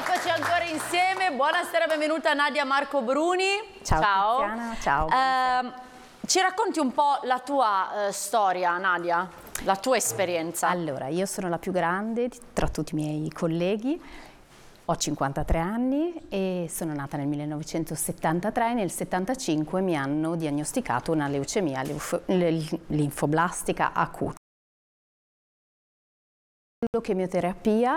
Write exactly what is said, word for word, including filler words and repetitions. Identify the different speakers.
Speaker 1: Eccoci ancora insieme, buonasera, benvenuta Nadia Marco Bruni.
Speaker 2: Ciao,
Speaker 1: ciao.
Speaker 2: Tiziana, ciao.
Speaker 1: Eh, ci racconti un po' la tua eh, storia, Nadia, la tua esperienza?
Speaker 2: Allora, io sono la più grande tra tutti i miei colleghi, ho cinquantatré anni e sono nata nel millenovecentosettantatré e nel settantacinque mi hanno diagnosticato una leucemia linfoblastica acuta. Chemioterapia